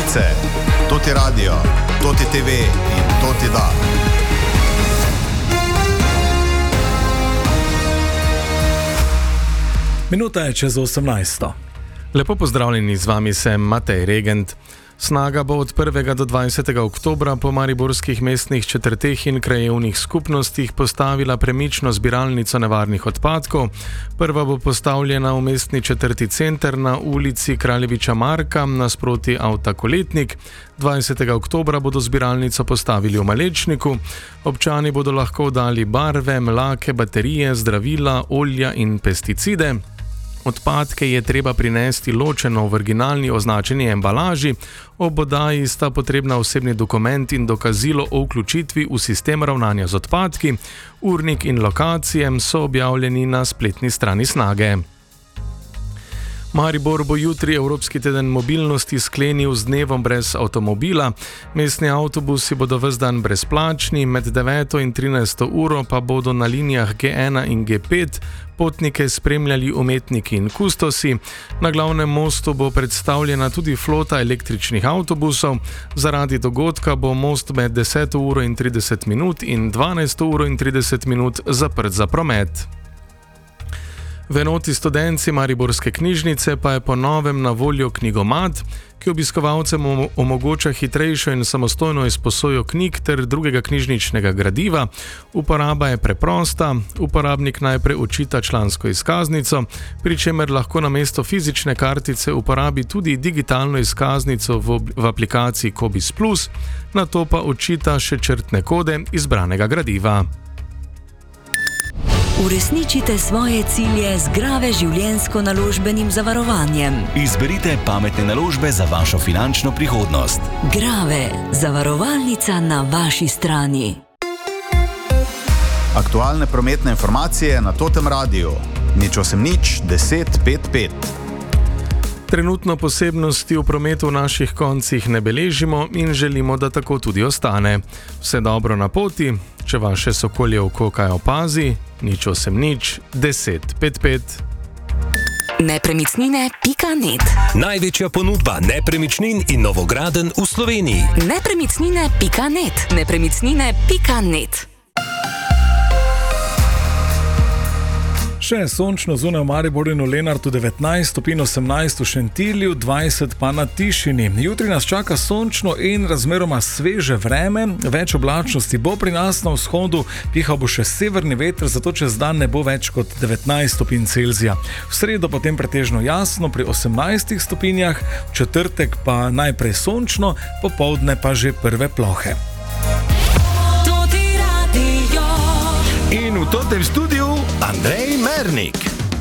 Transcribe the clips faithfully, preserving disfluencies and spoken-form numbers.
novice, to ti radio, to ti te ve in to ti da. Minuta je čez osemnajsto. Lepo pozdravljeni, z vami sem Matej Regent. Snaga bo od prvega do dvajsetega oktobra po mariborskih mestnih četrteh in krajevnih skupnostih postavila premično zbiralnico nevarnih odpadkov. Prva bo postavljena v mestni četrti Center na ulici Kraljeviča Marka nasproti avta Koletnik. dvajsetega oktobra bodo zbiralnico postavili v Malečniku. Občani bodo lahko dali barve, mlake, baterije, zdravila, olja in pesticide. Odpadke je treba prinesti ločeno v originalni označeni embalaži, ob oddaji sta potrebna osebni dokument in dokazilo o vključitvi v sistem ravnanja z odpadki. Urnik in lokacije so objavljeni na spletni strani Snage. Maribor bo jutri Evropski teden mobilnosti sklenil z dnevom brez avtomobila. Mestni avtobusi bodo ves dan brezplačni, med deveto in trinajsto uro pa bodo na linijah G ena in G pet potnike spremljali umetniki in kustosi. Na glavnem mostu bo predstavljena tudi flota električnih avtobusov. Zaradi dogodka bo most med deseto uro in trideset minut in dvanajsto uro in trideset minut zaprt za promet. V enoti Studenci Mariborske knjižnice pa je po novem na voljo knjigomat, ki obiskovalcem omogoča hitrejšo in samostojno izposojo knjig ter drugega knjižničnega gradiva. Uporaba je preprosta, uporabnik najprej očita člansko izkaznico, pri čemer lahko namesto fizične kartice uporabi tudi digitalno izkaznico v, v aplikaciji Kobis Plus, nato pa očita še črtne kode izbranega gradiva. Uresničite svoje cilje z Grave življenjsko naložbenim zavarovanjem. Izberite pametne naložbe za vašo finančno prihodnost. Grave, zavarovalnica na vaši strani. Aktualne prometne informacije na Totem radiju. Nič osem nič deset pet pet. Trenutno posebnosti v prometu v naših koncih ne beležimo in želimo, da tako tudi ostane. Vse dobro na poti, če vaše sokolje oko kaj opazi, nič osem nič deset pet pet. Nepremičnine pika net. Največja ponudba nepremičnin in novogradenj v Sloveniji. Nepremičnine pika net. Nepremičnine pika net. Še sončno zunaj v Mariboru in v Lenartu, devetnajst stopinj, osemnajst v Šentilju, dvajset pa na Tišini. Jutri nas čaka sončno in razmeroma sveže vreme, več oblačnosti bo pri nas na vzhodu, pihal bo še severni veter, zato čez dan ne bo več kot devetnajst stopinj Celzija. V sredo potem pretežno jasno pri osemnajstih stopinjah, v četrtek pa najprej sončno, popoldne pa že prve plohe. In v Totem studiu Andrej Mernik.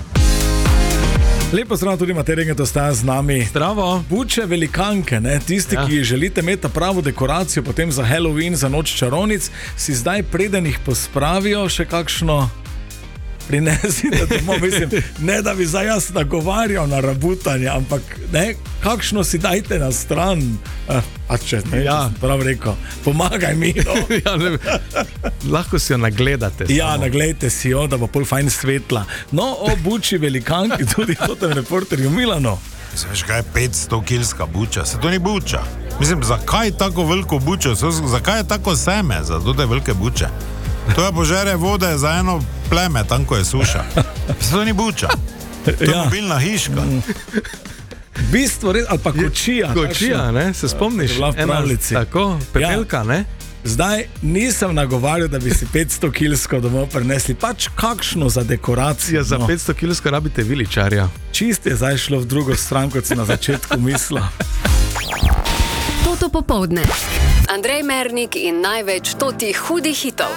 Lepo zdrav, tudi Matej Regent ostaja z nami. Zdravo. Buče velikanke, ne? Tisti, ja. ki želite imeti pravo dekoracijo potem za Halloween, za noč čarovnic, si zdaj preden jih pospravijo še kakšno prinesite domov. Mislim, ne da bi zdaj jaz nagovarjal na rabutanje, ampak ne, kakšno si dajte na stran. Eh, a če ne, ja. prav rekel, pomagaj mi. No. ja, ne, lahko si jo nagledate. Ja, samo. naglejte si jo, da bo pol fajn svetla. No, o buči velikanki, tudi Totem reporterju Milano. Veš, kaj je petsto kilska buča? Se to ni buča. Mislim, zakaj tako veliko bučo? Zakaj je tako seme za te velike buče? To je požere vode za eno pleme, tam ko je suša. Se to ni buča. To je ja. mobilna hiška. Bistvo res, ali pa kočija. Kočija, ne, se spomniš? Ja, ena, tako, pepelka, ja. ne? Zdaj nisem nagovarjal, da bi si petsto kilsko domov prinesli, pač kakšno za dekoracijo. Ja, za no. petsto kilsko rabite viličarja. Čist je zdaj šlo v drugo stran, kot si na začetku mislil. Toto popoldne. Andrej Mernik in največ totih hudih hitov.